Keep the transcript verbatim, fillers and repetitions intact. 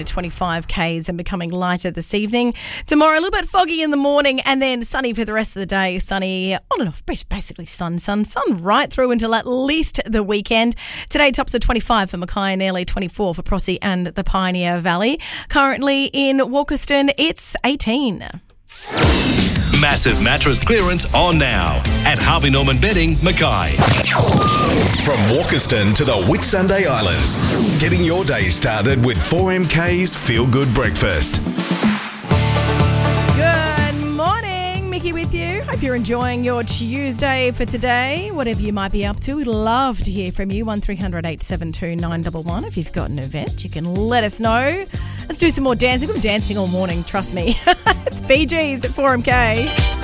twenty-five kays and becoming lighter this evening. Tomorrow, a little bit foggy in the morning and then sunny for the rest of the day. Sunny on and off, basically sun, sun, sun right through until at least the weekend. Today, tops are twenty-five for Mackay, nearly twenty-four for Prossie and the Pioneer Valley. Currently in Walkerston, it's eighteen. Massive mattress clearance on now at Harvey Norman Bedding, Mackay. From Walkerston to the Whitsunday Islands, getting your day started with four M K's Feel Good Breakfast. Good morning, Mickey with you. Hope you're enjoying your Tuesday for today. Whatever you might be up to, we'd love to hear from you. one three hundred eight seven two nine one one. If you've got an event, you can let us know. Let's do some more dancing. We've been dancing all morning, trust me. It's Bee Gees at four M K.